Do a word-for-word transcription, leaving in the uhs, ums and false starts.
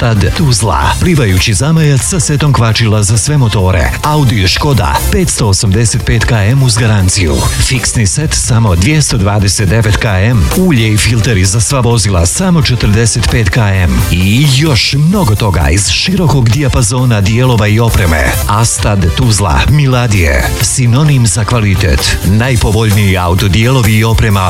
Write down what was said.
Astad Tuzla. Plivajući zamajac sa setom kvačila za sve motore. Audi Škoda petsto osamdeset pet kilometara uz garanciju. Fiksni set samo dvjesto dvadeset devet kilometara. Ulje i filteri za sva vozila samo četrdeset pet kilometara. I još mnogo toga iz širokog dijapazona dijelova i opreme. Astad Tuzla Miladije. Sinonim za kvalitet. Najpovoljniji autodijelovi i oprema